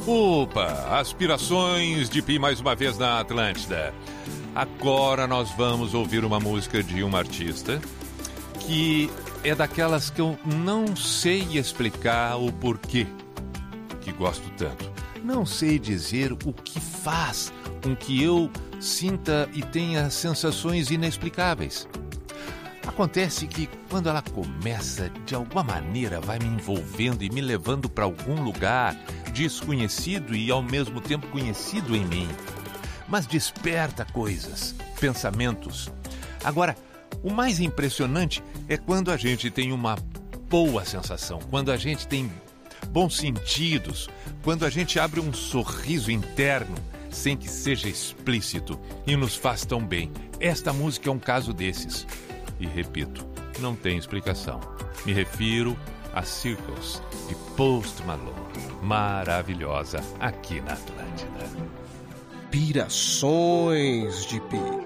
Opa, Aspirações de Pi mais uma vez na Atlântida. Agora nós vamos ouvir uma música de uma artista que é daquelas que eu não sei explicar o porquê que gosto tanto. Não sei dizer o que faz com que eu sinta e tenha sensações inexplicáveis. Acontece que quando ela começa, de alguma maneira vai me envolvendo e me levando para algum lugar desconhecido e ao mesmo tempo conhecido em mim. Mas desperta coisas, pensamentos. Agora, o mais impressionante é quando a gente tem uma boa sensação, quando a gente tem bons sentidos, quando a gente abre um sorriso interno, sem que seja explícito, e nos faz tão bem. Esta música é um caso desses. E repito, não tem explicação. Me refiro a Circles, de Post Malone. Maravilhosa aqui na Atlântida. Pirações de Pi.